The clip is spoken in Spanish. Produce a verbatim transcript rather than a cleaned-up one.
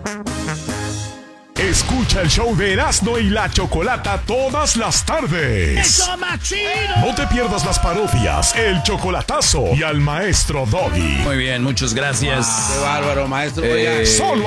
Escucha el show de Erasmo y la Chocolata todas las tardes. ¡Eso más chido! No te pierdas las parodias, el chocolatazo y al maestro Doggy. Muy bien, muchas gracias. Qué bárbaro, maestro. Eh, Solo